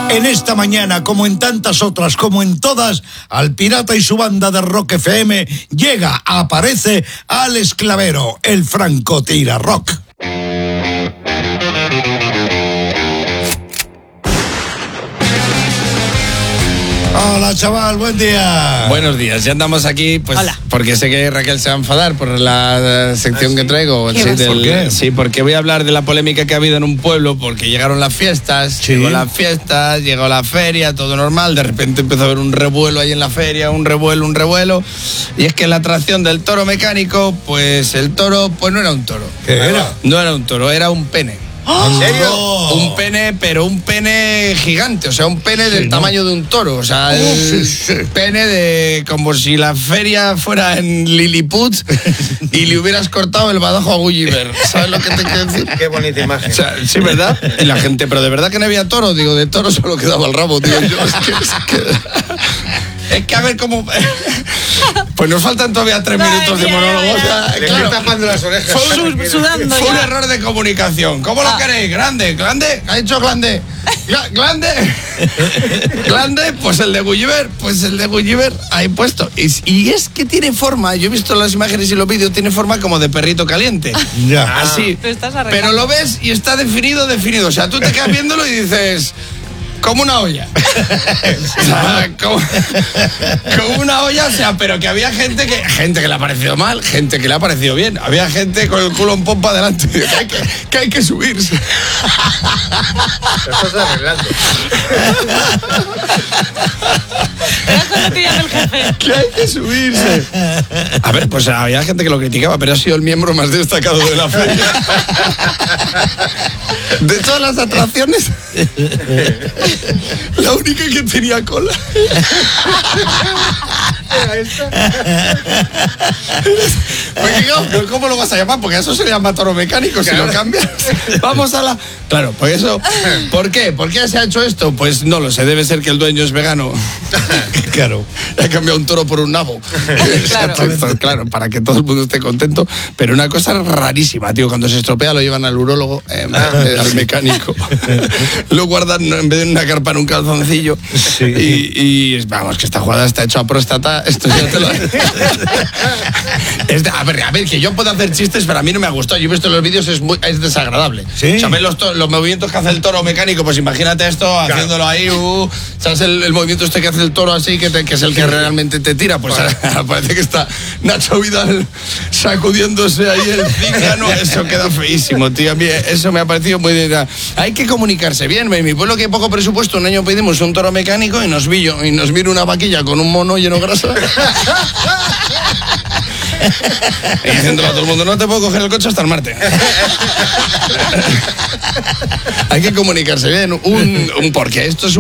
En esta mañana, como en tantas otras, como en todas, Al Pirata y su banda de Rock FM aparece Alex Clavero, el francotira rock. Hola, chaval, buen día. Buenos días, ya andamos aquí, pues, hola. Porque sé que Raquel se va a enfadar por la sección que traigo. ¿Qué Sí, ¿Por qué? Sí, porque voy a hablar de la polémica que ha habido en un pueblo, porque llegaron las fiestas, Sí. llegó la feria, todo normal, de repente empezó a haber un revuelo ahí en la feria, un revuelo, y es que la atracción del toro mecánico, pues el toro, pues no era un toro. ¿Qué era? No era un toro, era un pene. ¿En serio? Un pene, pero un pene gigante, o sea, un pene del tamaño de un toro, o sea, pene de como si la feria fuera en Lilliput y le hubieras cortado el badajo a Gulliver, ¿sabes lo que te quiero decir? Qué bonita imagen. O sea, sí, ¿verdad? Y la gente, pero de verdad que no había toro, digo, de toro solo quedaba el rabo, tío. Es que a ver cómo... Pues nos faltan todavía 3 minutos de monólogo. O sea, Le estoy tapando las orejas. Sudando fue un ya. error de comunicación. ¿Cómo lo queréis? ¿Grande? ¿Ha dicho grande? ¿Glande? ¿Glande? Pues el de Gulliver ahí puesto. Y es que tiene forma, yo he visto las imágenes y los vídeos, tiene forma como de perrito caliente. Ya. Así. Te estás arreglando. Pero lo ves y está definido. O sea, tú te quedas viéndolo y dices... Como una olla. O sea, como una olla, o sea, pero que había gente que le ha parecido mal, gente que le ha parecido bien. Había gente con el culo en pompa adelante. Que hay que subirse. Lo estás arreglando. Era cuando te llama el jefe. Que hay que subirse. A ver, pues había gente que lo criticaba, pero ha sido el miembro más destacado de la feria. De todas las atracciones, la única que tenía cola. Porque, ¿cómo lo vas a llamar? Porque eso se llama toro mecánico, si lo cambias. Vamos a la... Claro, pues eso... ¿Por qué? ¿Por qué se ha hecho esto? Pues no lo sé, debe ser que el dueño es vegano. Claro. Ha cambiado un toro por un nabo. Claro. Claro, para que todo el mundo esté contento. Pero una cosa rarísima, tío, cuando se estropea lo llevan al urólogo, al mecánico. Lo guardan en vez de en una carpa en un calzoncillo. Sí. Y vamos, que esta jugada está hecha a próstata. Esto ya te lo... a ver, que yo puedo hacer chistes, pero a mí no me ha gustado. Yo he visto los vídeos, es desagradable. ¿Sí? O sea, ves los movimientos que hace el toro mecánico, pues imagínate esto, haciéndolo ahí, ¿sabes el movimiento este que hace el toro así, que es el que realmente te tira? Pues parece que está Nacho Vidal sacudiéndose ahí el cíngano. Eso queda feísimo, tío. A mí eso me ha parecido muy... Hay que comunicarse bien. En mi pueblo, que hay poco presupuesto, un año pedimos un toro mecánico y nos vino una vaquilla con un mono lleno de grasa. Y diciéndole a todo el mundo, no te puedo coger el coche hasta el martes. Hay que comunicarse bien, porque esto es